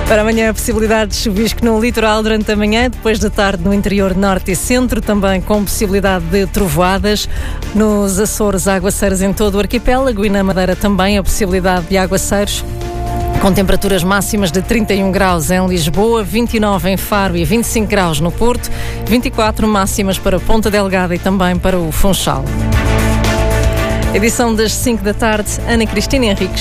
Para amanhã, a possibilidade de chuvisco no litoral durante a manhã, depois da tarde no interior norte e centro, também com possibilidade de trovoadas. Nos Açores, aguaceiros em todo o arquipélago e na Madeira também a possibilidade de aguaceiros, com temperaturas máximas de 31 graus em Lisboa, 29 em Faro e 25 graus no Porto, 24 máximas para Ponta Delgada e também para o Funchal. Edição das 5 da tarde, Ana Cristina Henriques.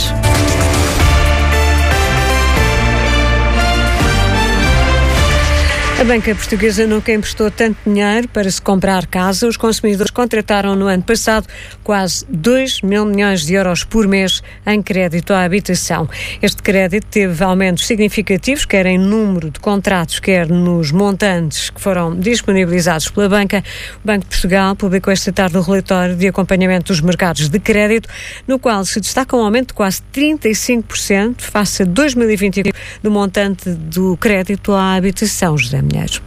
A banca portuguesa nunca emprestou tanto dinheiro para se comprar casa. Os consumidores contrataram no ano passado quase 2 mil milhões de euros por mês em crédito à habitação. Este crédito teve aumentos significativos, quer em número de contratos, quer nos montantes que foram disponibilizados pela banca. O Banco de Portugal publicou esta tarde o relatório de acompanhamento dos mercados de crédito, no qual se destaca um aumento de quase 35% face a 2021 do montante do crédito à habitação. José Milheiro.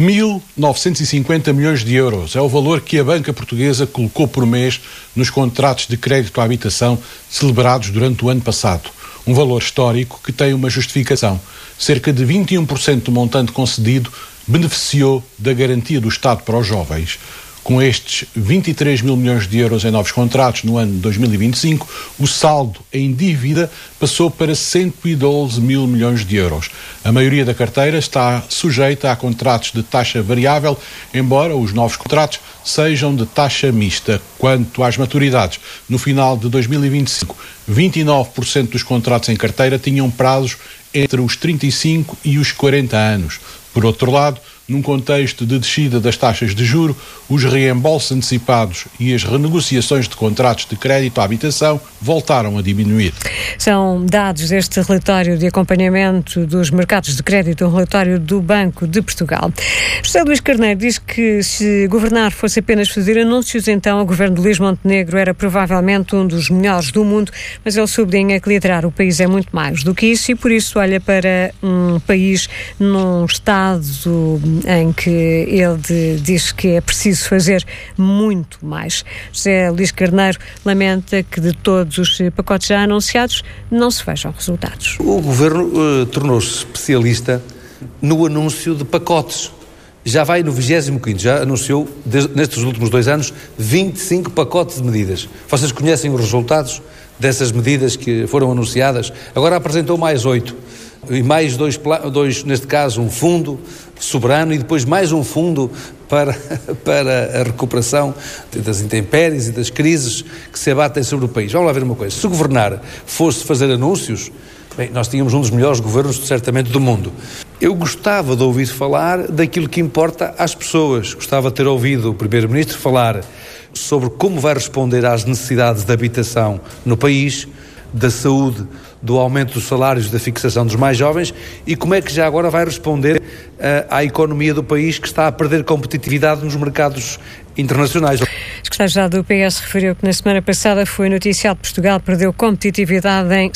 1.950 milhões de euros é o valor que a banca portuguesa colocou por mês nos contratos de crédito à habitação celebrados durante o ano passado. Um valor histórico que tem uma justificação. Cerca de 21% do montante concedido beneficiou da garantia do Estado para os jovens. Com estes 23 mil milhões de euros em novos contratos no ano de 2025, o saldo em dívida passou para 112 mil milhões de euros. A maioria da carteira está sujeita a contratos de taxa variável, embora os novos contratos sejam de taxa mista. Quanto às maturidades, no final de 2025, 29% dos contratos em carteira tinham prazos entre os 35 e os 40 anos. Por outro lado, num contexto de descida das taxas de juro, os reembolsos antecipados e as renegociações de contratos de crédito à habitação voltaram a diminuir. São dados deste relatório de acompanhamento dos mercados de crédito, um relatório do Banco de Portugal. José Luís Carneiro diz que se governar fosse apenas fazer anúncios, então o governo de Luís Montenegro era provavelmente um dos melhores do mundo, mas ele sublinha que liderar o país é muito mais do que isso e por isso olha para um país num estado em que ele diz que é preciso fazer muito mais. José Luís Carneiro lamenta que de todos os pacotes já anunciados não se vejam resultados. O Governo tornou-se especialista no anúncio de pacotes. Já vai no 25º, já anunciou nestes últimos 2 anos 25 pacotes de medidas. Vocês conhecem os resultados dessas medidas que foram anunciadas? Agora apresentou mais 8. E mais dois, neste caso, um fundo soberano e depois mais um fundo para a recuperação das intempéries e das crises que se abatem sobre o país. Vamos lá ver uma coisa. Se governar fosse fazer anúncios, bem, nós tínhamos um dos melhores governos, certamente, do mundo. Eu gostava de ouvir falar daquilo que importa às pessoas. Gostava de ter ouvido o Primeiro-Ministro falar sobre como vai responder às necessidades de habitação no país, da saúde, do aumento dos salários, da fixação dos mais jovens e como é que já agora vai responder à economia do país que está a perder competitividade nos mercados internacionais. O secretário-geral do PS referiu que na semana passada foi noticiado que Portugal perdeu competitividade em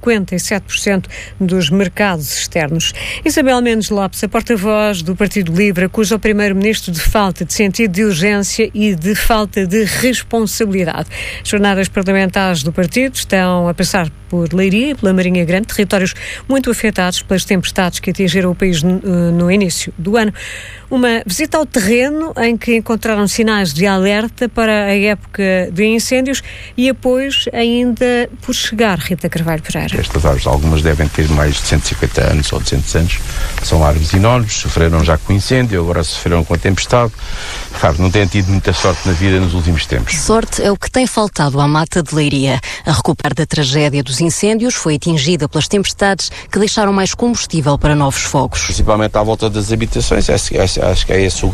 57% dos mercados externos. Isabel Mendes Lopes, a porta-voz do Partido Livre, acusa o Primeiro-Ministro de falta de sentido de urgência e de falta de responsabilidade. As jornadas parlamentares do partido estão a passar por Leiria e pela Marinha Grande, territórios muito afetados pelas tempestades que atingiram o país no início do ano. Uma visita ao terreno em que encontraram sinais de alerta para a época de incêndios e apoios ainda por chegar. Rita Carvalho Pereira. Estas árvores, algumas devem ter mais de 150 anos ou 200 anos. São árvores enormes, sofreram já com incêndio, agora sofreram com a tempestade. Claro, não têm tido muita sorte na vida nos últimos tempos. Sorte é o que tem faltado à Mata de Leiria. A recuperar da tragédia dos incêndios foi atingida pelas tempestades que deixaram mais combustível para novos fogos. Principalmente à volta das habitações, acho que é esse o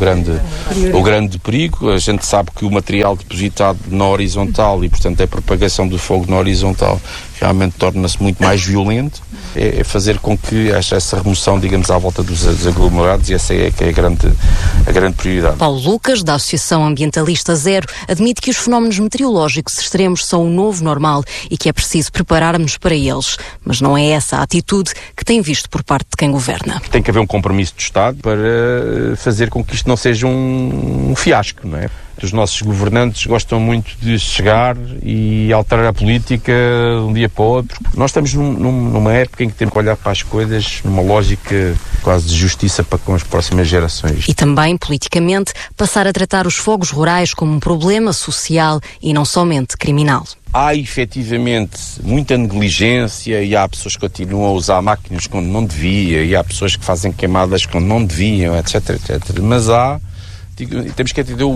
grande perigo. A gente sabe que o material depositado na horizontal e, portanto, a propagação do fogo na horizontal realmente torna-se muito mais violento. É fazer com que essa remoção, digamos, à volta dos aglomerados, e essa é que é a grande prioridade. Paulo Lucas, da Associação Ambientalista Zero, admite que os fenómenos meteorológicos extremos são o novo normal e que é preciso prepararmos para eles. Mas não é essa a atitude que tem visto por parte de quem governa. Tem que haver um compromisso do Estado para fazer com que isto não seja um fiasco, não é? Os nossos governantes gostam muito de chegar e alterar a política de um dia para o outro. Nós estamos numa época em que temos que olhar para as coisas numa lógica quase de justiça para com as próximas gerações. E também, politicamente, passar a tratar os fogos rurais como um problema social e não somente criminal. Há efetivamente muita negligência e há pessoas que continuam a usar máquinas quando não devia e há pessoas que fazem queimadas quando não deviam, etc, etc. Mas temos que entender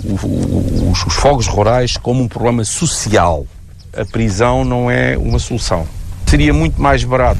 os fogos rurais como um problema social. A prisão não é uma solução. Seria muito mais barato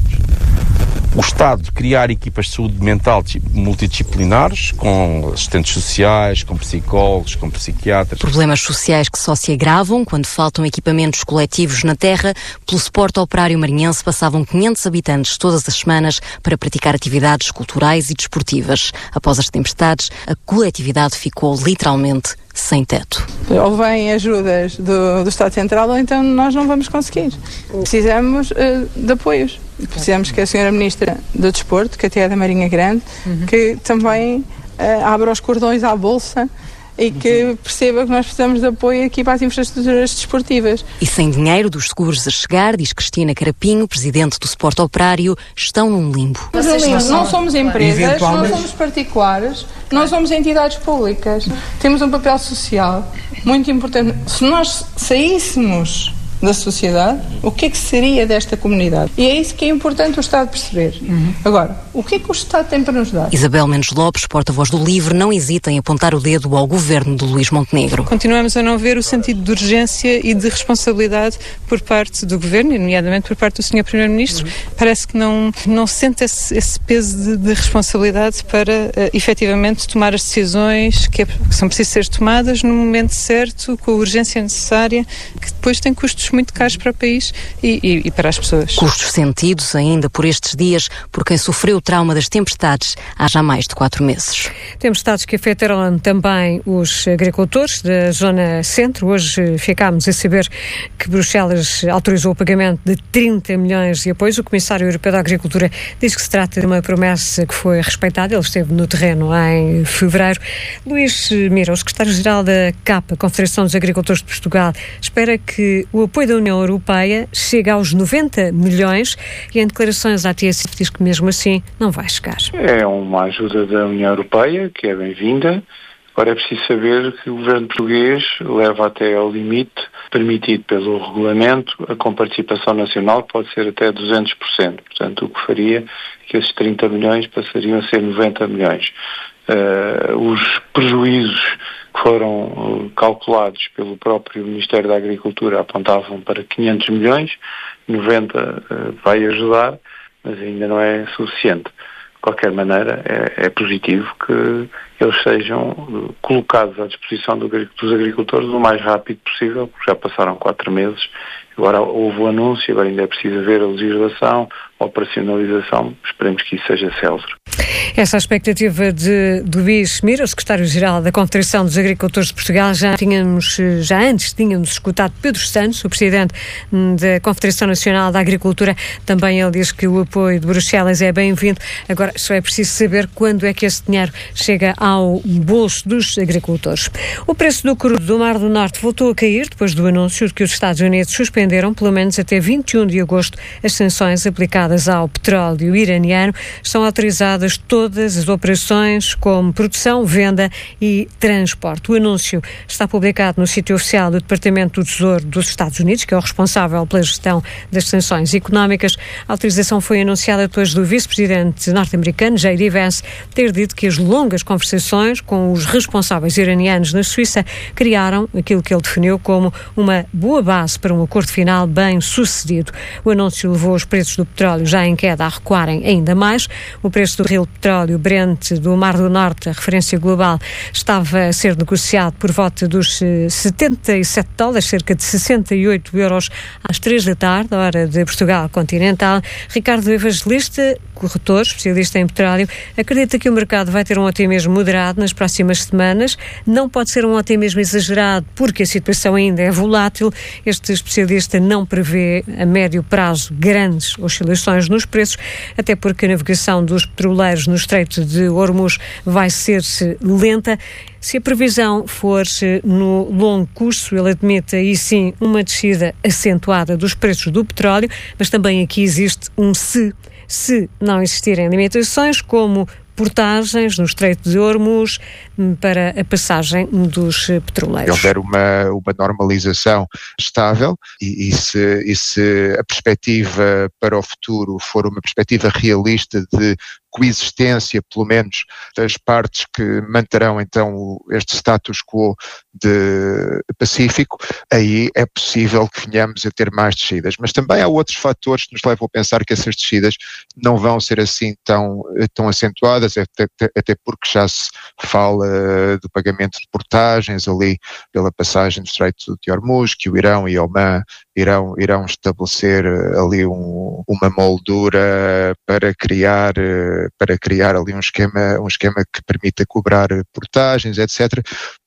o Estado criar equipas de saúde mental multidisciplinares, com assistentes sociais, com psicólogos, com psiquiatras. Problemas sociais que só se agravam quando faltam equipamentos coletivos na terra. Pelo Suporte Operário Marinhense passavam 500 habitantes todas as semanas para praticar atividades culturais e desportivas. Após as tempestades, a coletividade ficou literalmente sem teto. Ou vêm ajudas do Estado Central ou então nós não vamos conseguir. Precisamos de apoios. Precisamos que a Sra. Ministra do Desporto, que até é da Marinha Grande, que também abra os cordões à Bolsa e que perceba que nós precisamos de apoio aqui para as infraestruturas desportivas. E sem dinheiro dos seguros a chegar, diz Cristina Carapinho, presidente do Suporte Operário, estão num limbo. Não somos empresas, não somos particulares, nós somos entidades públicas. Temos um papel social muito importante. Se nós saíssemos da sociedade, o que é que seria desta comunidade? E é isso que é importante o Estado perceber. Agora, o que é que o Estado tem para nos dar? Isabel Mendes Lopes, porta-voz do LIVRE, não hesita em apontar o dedo ao governo de Luís Montenegro. Continuamos a não ver o sentido de urgência e de responsabilidade por parte do governo, e nomeadamente por parte do Sr. Primeiro-Ministro. Parece que não sente esse peso de responsabilidade para efetivamente tomar as decisões que são precisas ser tomadas no momento certo, com a urgência necessária, que depois tem custos muito caros para o país e para as pessoas. Custos sentidos ainda por estes dias por quem sofreu o trauma das tempestades há já mais de 4 meses. Tempestades que afetaram também os agricultores da zona centro. Hoje ficámos a saber que Bruxelas autorizou o pagamento de 30 milhões de apoios. O Comissário Europeu da Agricultura diz que se trata de uma promessa que foi respeitada. Ele esteve no terreno em fevereiro. Luís Mira, o secretário-geral da CAP, Confederação dos Agricultores de Portugal, espera que o apoio da União Europeia chega aos 90 milhões e em declarações à TSF diz que mesmo assim não vai chegar. É uma ajuda da União Europeia, que é bem-vinda. Agora é preciso saber que o governo português leva até ao limite permitido pelo regulamento a comparticipação nacional, que pode ser até 200%. Portanto, o que faria que esses 30 milhões passariam a ser 90 milhões. Os prejuízos que foram calculados pelo próprio Ministério da Agricultura apontavam para 500 milhões, 90 vai ajudar, mas ainda não é suficiente. De qualquer maneira, é positivo que eles sejam colocados à disposição dos agricultores o mais rápido possível, porque já passaram 4 meses, agora houve o anúncio, agora ainda é preciso ver a legislação, a operacionalização, esperemos que isso seja célere. Essa é a expectativa de Luís Mira, o secretário-geral da Confederação dos Agricultores de Portugal. Já antes tínhamos escutado Pedro Santos, o presidente da Confederação Nacional da Agricultura. Também ele diz que o apoio de Bruxelas é bem-vindo. Agora, só é preciso saber quando é que esse dinheiro chega ao bolso dos agricultores. O preço do crudo do Mar do Norte voltou a cair depois do anúncio de que os Estados Unidos suspenderam, pelo menos até 21 de agosto, as sanções aplicadas ao petróleo iraniano. São autorizadas todas as operações como produção, venda e transporte. O anúncio está publicado no sítio oficial do Departamento do Tesouro dos Estados Unidos, que é o responsável pela gestão das sanções económicas. A autorização foi anunciada depois do vice-presidente norte-americano, J.D. Vance, ter dito que as longas conversações com os responsáveis iranianos na Suíça criaram aquilo que ele definiu como uma boa base para um acordo final bem sucedido. O anúncio levou os preços do petróleo já em queda a recuarem ainda mais. O preço do barril de petróleo Brent do Mar do Norte, a referência global, estava a ser negociado por volta dos $77, cerca de 68 euros, às 3 da tarde, hora de Portugal continental. Ricardo Evangelista, corretor, especialista em petróleo, acredita que o mercado vai ter um otimismo moderado nas próximas semanas. Não pode ser um otimismo exagerado porque a situação ainda é volátil. Este especialista não prevê a médio prazo grandes oscilações nos preços, até porque a navegação dos petroleiros no no Estreito de Hormuz vai ser lenta. Se a previsão for no longo curso, ele admite aí sim uma descida acentuada dos preços do petróleo, mas também aqui existe um se não existirem limitações como portagens no Estreito de Hormuz para a passagem dos petroleiros. Se houver uma normalização estável e se a perspectiva para o futuro for uma perspectiva realista de coexistência, pelo menos, das partes que manterão então este status quo de Pacífico, aí é possível que venhamos a ter mais descidas. Mas também há outros fatores que nos levam a pensar que essas descidas não vão ser assim tão acentuadas, até porque já se fala do pagamento de portagens ali pela passagem do Estreito de Hormuz, que o Irão e Omã irão estabelecer ali uma moldura para criar ali um esquema que permita cobrar portagens, etc.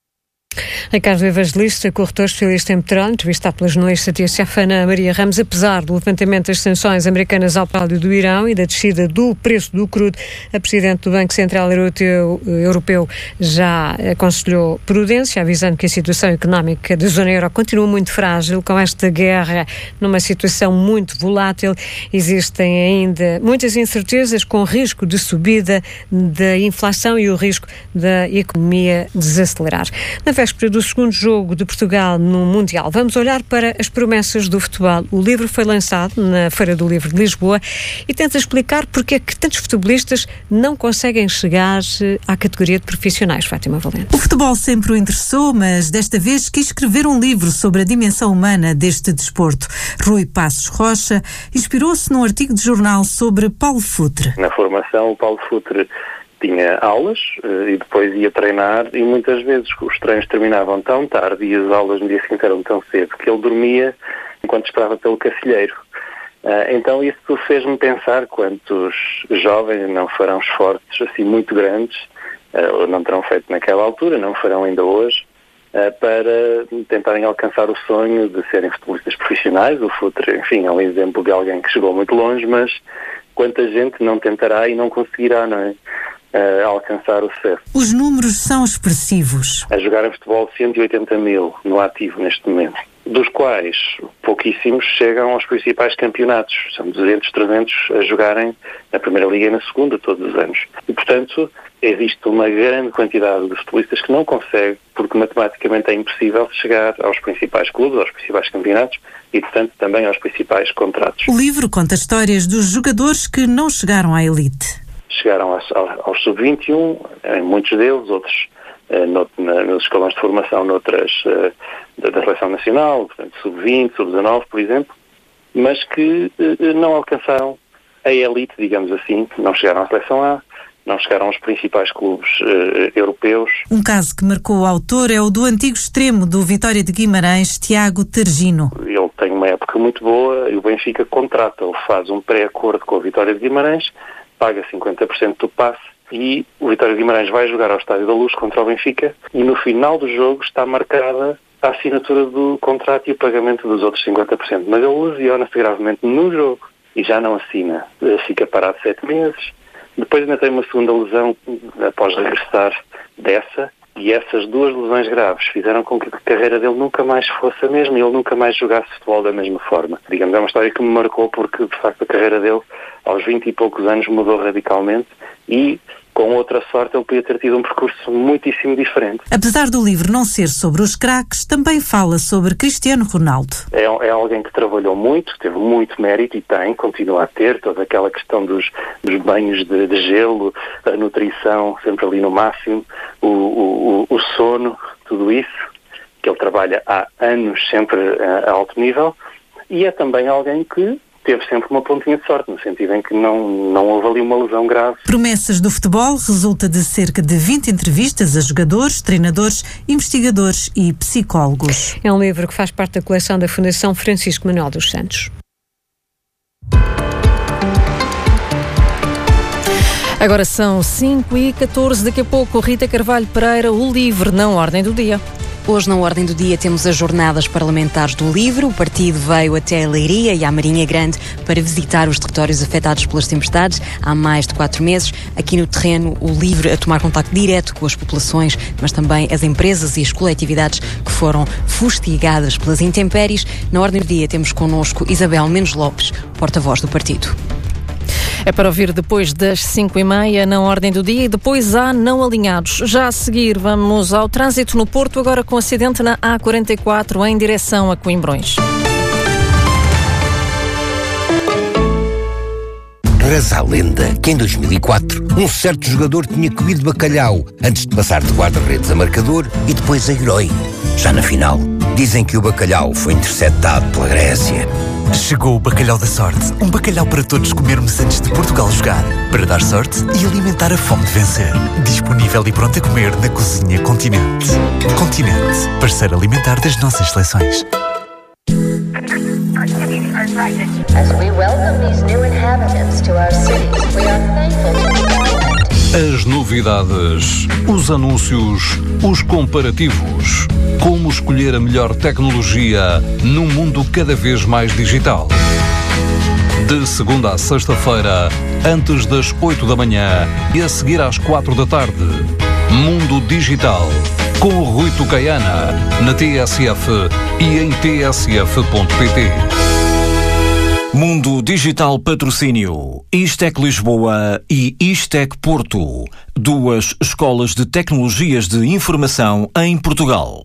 Ricardo Evangelista, corretor especialista em petróleo, entrevistado pela jornalista TSF Ana Maria Ramos. Apesar do levantamento das sanções americanas ao petróleo do Irão e da descida do preço do crudo, a Presidente do Banco Central Europeu já aconselhou prudência, avisando que a situação económica da zona euro continua muito frágil. Com esta guerra numa situação muito volátil, existem ainda muitas incertezas, com risco de subida da inflação e o risco da economia desacelerar. Na véspera do segundo jogo de Portugal no Mundial, vamos olhar para as promessas do futebol. O livro foi lançado na Feira do Livro de Lisboa e tenta explicar porque é que tantos futebolistas não conseguem chegar à categoria de profissionais. Fátima Valente. O futebol sempre o interessou, mas desta vez quis escrever um livro sobre a dimensão humana deste desporto. Rui Passos Rocha inspirou-se num artigo de jornal sobre Paulo Futre. Na formação, o Paulo Futre tinha aulas e depois ia treinar, e muitas vezes os treinos terminavam tão tarde e as aulas no dia seguinte eram tão cedo que ele dormia enquanto esperava pelo cafilheiro. Então isso fez-me pensar quantos jovens não farão esforços assim muito grandes, ou não terão feito naquela altura, não farão ainda hoje, para tentarem alcançar o sonho de serem futebolistas profissionais. O Futre, enfim, é um exemplo de alguém que chegou muito longe, mas quanta gente não tentará e não conseguirá, não é? Alcançar o sucesso. Os números são expressivos. A jogar em futebol 180 mil no ativo neste momento, dos quais pouquíssimos chegam aos principais campeonatos. São 200, 300 a jogarem na Primeira Liga e na Segunda todos os anos. E, portanto, existe uma grande quantidade de futebolistas que não consegue, porque matematicamente é impossível chegar aos principais clubes, aos principais campeonatos e, portanto, também aos principais contratos. O livro conta histórias dos jogadores que não chegaram à elite. Chegaram aos sub-21, em muitos deles, outros nos escalões de formação noutras da Seleção Nacional, portanto, sub-20, sub-19, por exemplo, mas que não alcançaram a elite, digamos assim, não chegaram à Seleção A, não chegaram aos principais clubes europeus. Um caso que marcou o autor é o do antigo extremo do Vitória de Guimarães, Tiago Targino. Ele tem uma época muito boa e o Benfica contrata-o, faz um pré-acordo com a Vitória de Guimarães, paga 50% do passe e o Vitória de Guimarães vai jogar ao Estádio da Luz contra o Benfica e no final do jogo está marcada a assinatura do contrato e o pagamento dos outros 50%. Mas ele lesiona-se gravemente no jogo e já não assina. Fica parado 7 meses. Depois ainda tem uma segunda lesão após regressar dessa, e essas duas lesões graves fizeram com que a carreira dele nunca mais fosse a mesma e ele nunca mais jogasse futebol da mesma forma. Digamos, é uma história que me marcou porque, de facto, a carreira dele aos 20 e poucos anos mudou radicalmente e, com outra sorte, ele podia ter tido um percurso muitíssimo diferente. Apesar do livro não ser sobre os craques, também fala sobre Cristiano Ronaldo. É alguém que trabalhou muito, teve muito mérito e continua a ter toda aquela questão dos banhos de gelo, a nutrição sempre ali no máximo, o sono, tudo isso, que ele trabalha há anos sempre a alto nível, e é também alguém que teve sempre uma pontinha de sorte, no sentido em que não houve ali uma lesão grave. Promessas do futebol resulta de cerca de 20 entrevistas a jogadores, treinadores, investigadores e psicólogos. É um livro que faz parte da coleção da Fundação Francisco Manuel dos Santos. Agora são 5h14, daqui a pouco Rita Carvalho Pereira, o livro na ordem do dia. Hoje, na ordem do dia, temos as jornadas parlamentares do LIVRE. O partido veio até a Leiria e à Marinha Grande para visitar os territórios afetados pelas tempestades há mais de 4 meses. Aqui no terreno, o LIVRE a tomar contacto direto com as populações, mas também as empresas e as coletividades que foram fustigadas pelas intempéries. Na ordem do dia, temos connosco Isabel Mendes Lopes, porta-voz do partido. É para ouvir depois das 5h30 na ordem do dia e depois há não alinhados. Já a seguir vamos ao trânsito no Porto, agora com acidente na A44 em direção a Coimbrões. Reza a lenda que em 2004 um certo jogador tinha comido bacalhau antes de passar de guarda-redes a marcador e depois a herói. Já na final, dizem que o bacalhau foi interceptado pela Grécia. Chegou o bacalhau da sorte. Um bacalhau para todos comermos antes de Portugal jogar. Para dar sorte e alimentar a fome de vencer. Disponível e pronto a comer na Cozinha Continente. Continente, parceiro alimentar das nossas seleções. As we welcome these new inhabitants to our cities, we are thankful to as novidades, os anúncios, os comparativos. Como escolher a melhor tecnologia num mundo cada vez mais digital. De segunda a sexta-feira, antes das 8 da manhã e a seguir às 4 da tarde. Mundo Digital, com o Rui Tucaiana, na TSF e em tsf.pt. Mundo Digital Patrocínio, Istec Lisboa e Istec Porto, 2 escolas de tecnologias de informação em Portugal.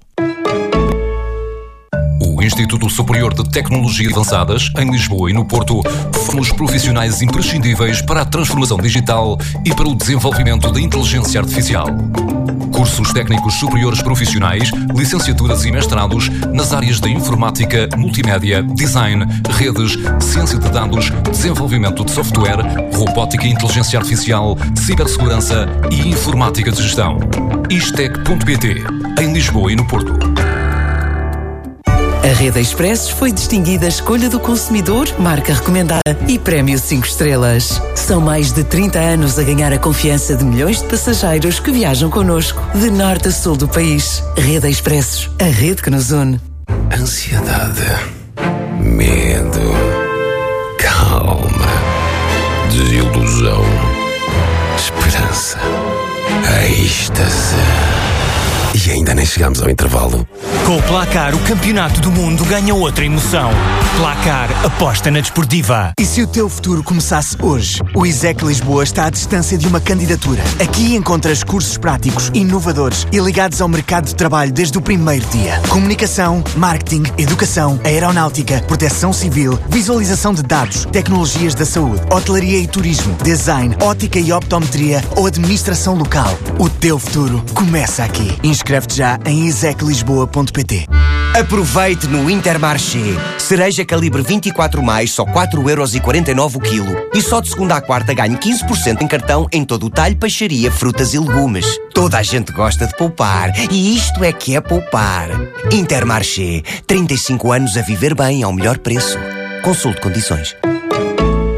O Instituto Superior de Tecnologia Avançadas, em Lisboa e no Porto, forma os profissionais imprescindíveis para a transformação digital e para o desenvolvimento da inteligência artificial. Cursos técnicos superiores profissionais, licenciaturas e mestrados nas áreas da informática, multimédia, design, redes, ciência de dados, desenvolvimento de software, robótica e inteligência artificial, cibersegurança e informática de gestão. Istec.pt, em Lisboa e no Porto. A Rede Expressos foi distinguida Escolha do Consumidor, marca recomendada e Prémio 5 estrelas. São mais de 30 anos a ganhar a confiança de milhões de passageiros que viajam connosco, de norte a sul do país. Rede Expressos, a rede que nos une. Ansiedade, medo, calma, desilusão, esperança, êxtase. E ainda nem chegamos ao intervalo. Com o Placar, o campeonato do mundo ganha outra emoção. Placar, aposta na desportiva. E se o teu futuro começasse hoje? O ISEC Lisboa está à distância de uma candidatura. Aqui encontras cursos práticos, inovadores e ligados ao mercado de trabalho desde o primeiro dia. Comunicação, marketing, educação, aeronáutica, proteção civil, visualização de dados, tecnologias da saúde, hotelaria e turismo, design, ótica e optometria ou administração local. O teu futuro começa aqui. Inscreve-te já em iseclisboa.pt. Aproveite no Intermarché. Cereja calibre 24+, só 4,49€ o quilo. E só de segunda à quarta ganhe 15% em cartão em todo o talho, peixaria, frutas e legumes. Toda a gente gosta de poupar. E isto é que é poupar. Intermarché. 35 anos a viver bem ao melhor preço. Consulte condições.